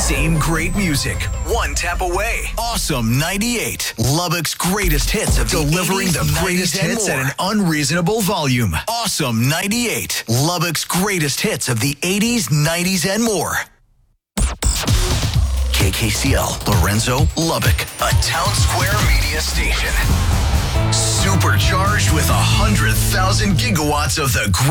Same great music, one tap away. Awesome 98. Lubbock's greatest hits of delivering the greatest hits at an unreasonable volume. Awesome 98. Lubbock's greatest hits of the 80s, 90s, and more. KKCL, Lorenzo, Lubbock, a Town Square media station. Supercharged with 100,000 gigawatts of the